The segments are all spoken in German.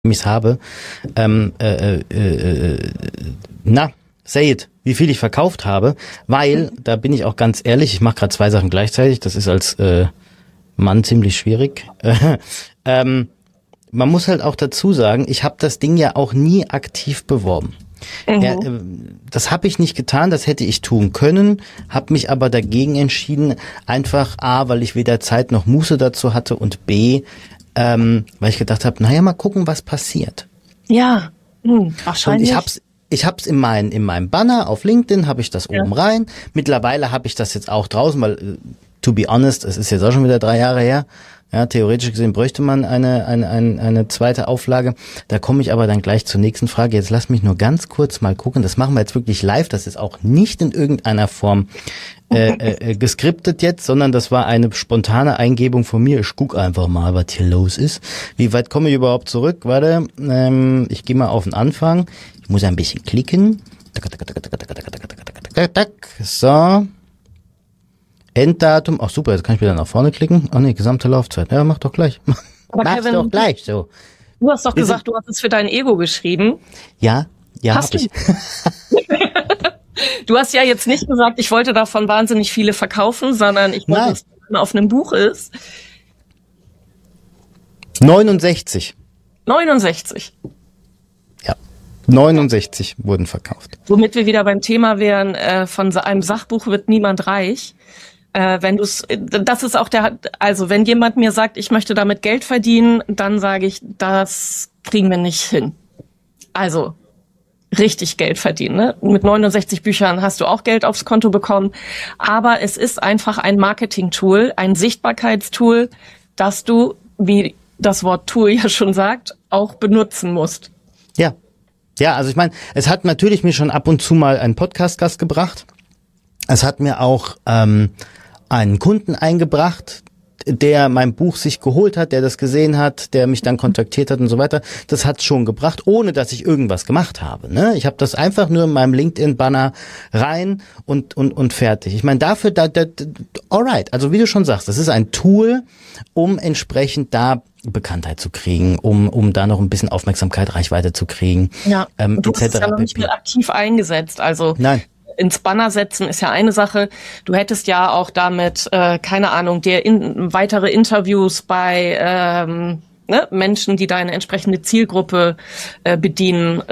ich habe. Say it, wie viel ich verkauft habe, weil, da bin ich auch ganz ehrlich, ich mache gerade 2 Sachen gleichzeitig, das ist als Mann ziemlich schwierig. Man muss halt auch dazu sagen, ich habe das Ding ja auch nie aktiv beworben. Ja, das habe ich nicht getan, das hätte ich tun können, habe mich aber dagegen entschieden, einfach A, weil ich weder Zeit noch Muße dazu hatte und B, weil ich gedacht habe, naja, mal gucken, was passiert. Ja, wahrscheinlich. Und ich hab's in meinem Banner auf LinkedIn, habe ich das oben rein. Mittlerweile habe ich das jetzt auch draußen, weil, to be honest, es ist jetzt auch schon wieder 3 Jahre her. Ja, theoretisch gesehen bräuchte man eine zweite Auflage. Da komme ich aber dann gleich zur nächsten Frage. Jetzt lass mich nur ganz kurz mal gucken. Das machen wir jetzt wirklich live. Das ist auch nicht in irgendeiner Form geskriptet jetzt, sondern das war eine spontane Eingebung von mir. Ich guck einfach mal, was hier los ist. Wie weit komme ich überhaupt zurück? Warte, ich gehe mal auf den Anfang. Ich muss ein bisschen klicken. So. Enddatum. Ach super, jetzt kann ich wieder nach vorne klicken. Oh nee, gesamte Laufzeit. Ja, mach doch gleich. Aber Mach's Kevin, doch gleich so. Du hast doch gesagt, du hast es für dein Ego geschrieben. Ja, Hast hab ich. Du hast ja jetzt nicht gesagt, ich wollte davon wahnsinnig viele verkaufen, sondern ich wollte, dass es auf einem Buch ist. 69. 69. Ja. 69 wurden verkauft. Womit wir wieder beim Thema wären, von einem Sachbuch wird niemand reich. Das ist auch also wenn jemand mir sagt, ich möchte damit Geld verdienen, dann sage ich, das kriegen wir nicht hin. Also richtig Geld verdienen. Ne? Mit 69 Büchern hast du auch Geld aufs Konto bekommen. Aber es ist einfach ein Marketing-Tool, ein Sichtbarkeitstool, das du, wie das Wort Tool ja schon sagt, auch benutzen musst. Ja. Ja, also ich meine, es hat natürlich mir schon ab und zu mal einen Podcast-Gast gebracht. Es hat mir auch einen Kunden eingebracht, der mein Buch sich geholt hat, der das gesehen hat, der mich dann kontaktiert hat und so weiter. Das hat's schon gebracht, ohne dass ich irgendwas gemacht habe. Ne? Ich habe das einfach nur in meinem LinkedIn-Banner rein und fertig. Ich meine, dafür, alright, also wie du schon sagst, das ist ein Tool, um entsprechend da Bekanntheit zu kriegen, um da noch ein bisschen Aufmerksamkeit, Reichweite zu kriegen. Ja, du hast es ja noch nicht mehr aktiv eingesetzt. Also nein. Ins Banner setzen ist ja eine Sache. Du hättest ja auch damit, keine Ahnung, weitere Interviews bei Menschen, die deine entsprechende Zielgruppe bedienen,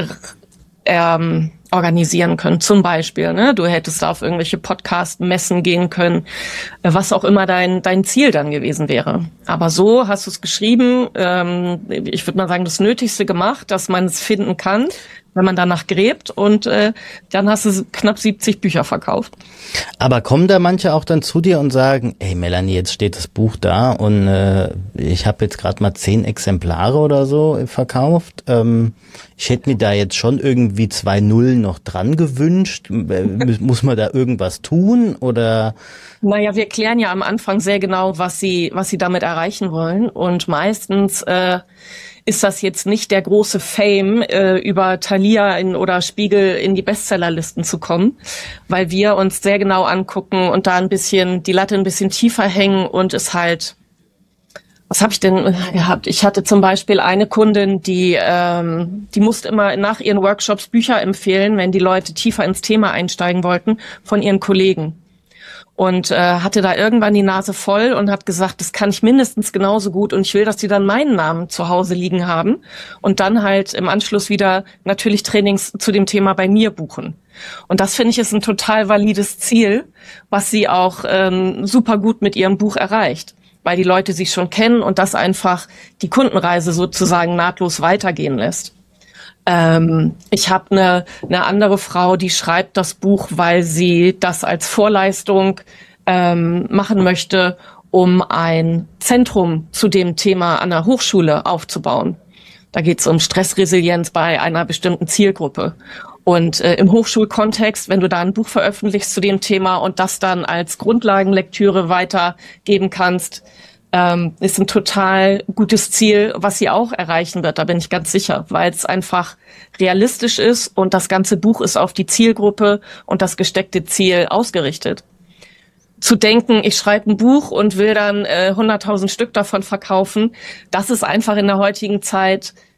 organisieren können. Zum Beispiel, ne? Du hättest da auf irgendwelche Podcast-Messen gehen können, was auch immer dein Ziel dann gewesen wäre. Aber so hast du es geschrieben, ich würde mal sagen, das Nötigste gemacht, dass man es finden kann, wenn man danach gräbt, und dann hast du knapp 70 Bücher verkauft. Aber kommen da manche auch dann zu dir und sagen, ey Melanie, jetzt steht das Buch da und ich habe jetzt gerade mal 10 Exemplare oder so verkauft. Ich hätte mir da jetzt schon irgendwie 2 Nullen noch dran gewünscht. Muss man da irgendwas tun oder? Naja, wir klären ja am Anfang sehr genau, was sie damit erreichen wollen, und meistens ist das jetzt nicht der große Fame, über Thalia oder Spiegel in die Bestsellerlisten zu kommen, weil wir uns sehr genau angucken und da die Latte ein bisschen tiefer hängen und es halt, was habe ich denn gehabt? Ich hatte zum Beispiel eine Kundin, die musste immer nach ihren Workshops Bücher empfehlen, wenn die Leute tiefer ins Thema einsteigen wollten, von ihren Kollegen. Und hatte da irgendwann die Nase voll und hat gesagt, das kann ich mindestens genauso gut und ich will, dass die dann meinen Namen zu Hause liegen haben und dann halt im Anschluss wieder natürlich Trainings zu dem Thema bei mir buchen. Und das, finde ich, ist ein total valides Ziel, was sie auch super gut mit ihrem Buch erreicht, weil die Leute sich schon kennen und das einfach die Kundenreise sozusagen nahtlos weitergehen lässt. Ich habe eine andere Frau, die schreibt das Buch, weil sie das als Vorleistung machen möchte, um ein Zentrum zu dem Thema an der Hochschule aufzubauen. Da geht es um Stressresilienz bei einer bestimmten Zielgruppe. Und im Hochschulkontext, wenn du da ein Buch veröffentlichst zu dem Thema und das dann als Grundlagenlektüre weitergeben kannst, ist ein total gutes Ziel, was sie auch erreichen wird, da bin ich ganz sicher, weil es einfach realistisch ist und das ganze Buch ist auf die Zielgruppe und das gesteckte Ziel ausgerichtet. Zu denken, ich schreibe ein Buch und will dann 100.000 Stück davon verkaufen, das ist einfach in der heutigen Zeit